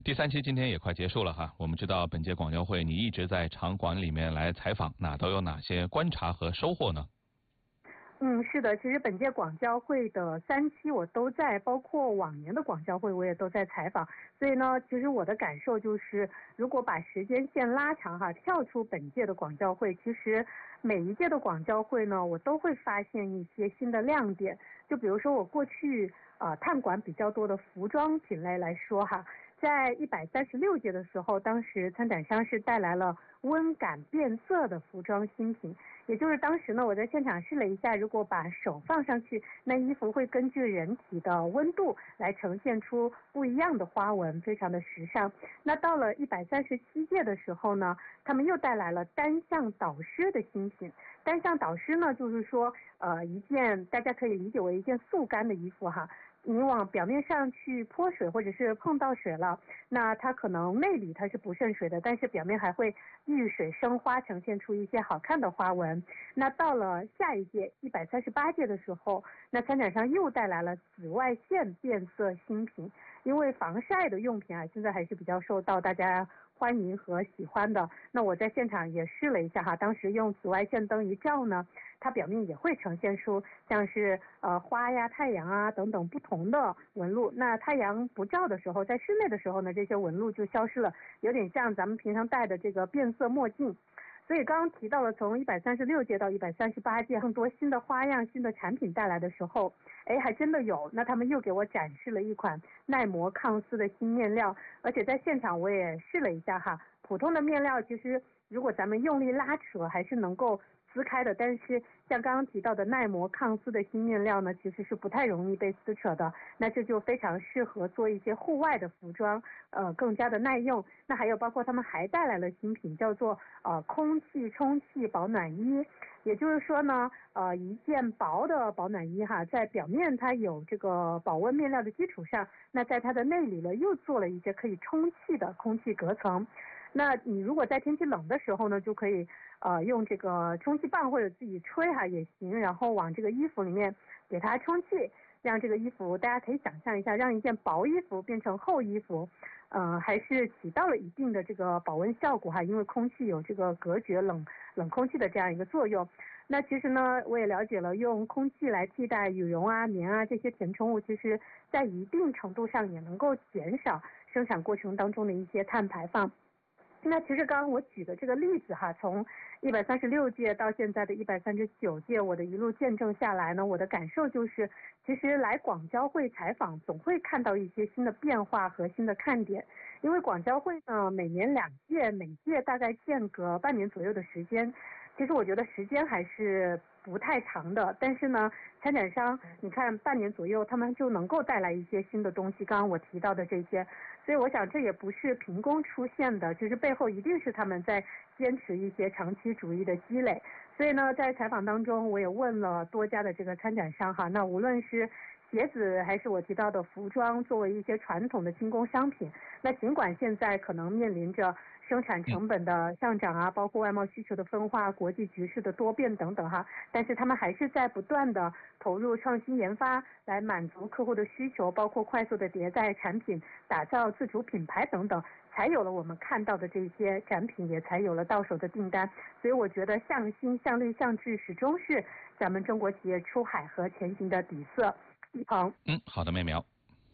第3期今天也快结束了哈，我们知道本届广交会你一直在场馆里面来采访，那都有哪些观察和收获呢？ 是的，其实本届广交会的3期我都在，包括往年的广交会我也都在采访，所以呢，其实我的感受就是，如果把时间线拉长哈，跳出本届的广交会，其实每一届的广交会呢，我都会发现一些新的亮点。就比如说我过去探馆比较多的服装品类来说哈，在136届的时候，当时参展商是带来了温感变色的服装新品，也就是当时呢，我在现场试了一下，如果把手放上去，那衣服会根据人体的温度来呈现出不一样的花纹，非常的时尚。那到了137届的时候呢，他们又带来了单向导湿的新品。单向导湿呢，就是说一件大家可以理解为一件速干的衣服哈，你往表面上去泼水或者是碰到水了，那它可能内里它是不渗水的，但是表面还会遇水生花，呈现出一些好看的花纹。那到了下一届138届的时候，那参展商又带来了紫外线变色新品，因为防晒的用品现在还是比较受到大家欢迎和喜欢的。那我在现场也试了一下哈，当时用紫外线灯一照呢，它表面也会呈现出像是花呀、太阳等等不同的纹路。那太阳不照的时候，在室内的时候呢，这些纹路就消失了，有点像咱们平常戴的这个变色墨镜。所以刚刚提到了从136届到138届很多新的花样、新的产品带来的时候，还真的有。那他们又给我展示了一款耐磨抗丝的新面料，而且在现场我也试了一下哈，普通的面料其实如果咱们用力拉扯还是能够撕开的，但是像刚刚提到的耐磨抗丝的新面料呢，其实是不太容易被撕扯的，那这就非常适合做一些户外的服装，更加的耐用。那还有包括他们还带来了新品，叫做空气充气保暖衣，也就是说呢，一件薄的保暖衣哈，在表面它有这个保温面料的基础上，那在它的内里呢又做了一些可以充气的空气隔层。那你如果在天气冷的时候呢，就可以用这个充气棒或者自己吹哈也行，然后往这个衣服里面给它充气，让这个衣服大家可以想象一下，让一件薄衣服变成厚衣服，还是起到了一定的这个保温效果哈，因为空气有这个隔绝冷空气的这样一个作用。那其实呢，我也了解了，用空气来替代羽绒棉这些填充物，其实在一定程度上也能够减少生产过程当中的一些碳排放。那其实刚刚我举的这个例子哈，从136届到现在的139届，我的一路见证下来呢，我的感受就是，其实来广交会采访总会看到一些新的变化和新的看点。因为广交会呢，每年2届，每届大概间隔半年左右的时间，其实我觉得时间还是不太长的，但是呢，参展商你看半年左右，他们就能够带来一些新的东西，刚刚我提到的这些，所以我想这也不是凭空出现的，就是背后一定是他们在坚持一些长期主义的积累。所以呢，在采访当中，我也问了多家的这个参展商哈，那无论是鞋子还是我提到的服装，作为一些传统的轻工商品，那尽管现在可能面临着生产成本的上涨包括外贸需求的分化、国际局势的多变等等哈，但是他们还是在不断的投入创新研发，来满足客户的需求，包括快速的迭代产品，打造自主品牌等等，才有了我们看到的这些展品，也才有了到手的订单。所以我觉得向新、向绿、向智始终是咱们中国企业出海和前行的底色。一鹏， 好的，妹苗。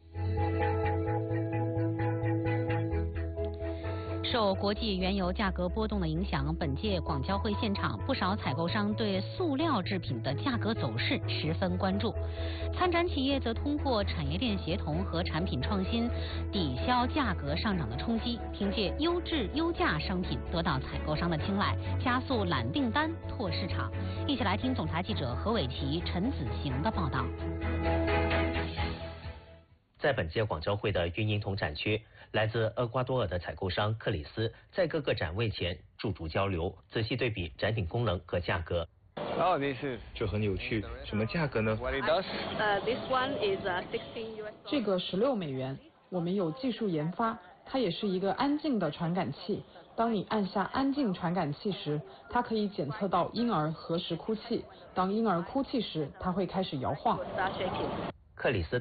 受国际原油价格波动的影响，本届广交会现场不少采购商对塑料制品的价格走势十分关注。参展企业则通过产业链协同和产品创新，抵消价格上涨的冲击，凭借优质优价商品得到采购商的青睐，加速揽订单、拓市场。一起来听总台记者何伟奇、陈子行的报道。 在本届广交会的孕婴童展区，来自厄瓜多尔的采购商克里斯在各个展位前驻足交流，仔细对比展品功能和价格。 这很有趣，什么价格呢？ 这个16美元，我们有技术研发，它也是一个安静的传感器。当你按下安静传感器时，它可以检测到婴儿何时哭泣。当婴儿哭泣时，它会开始摇晃。 克里斯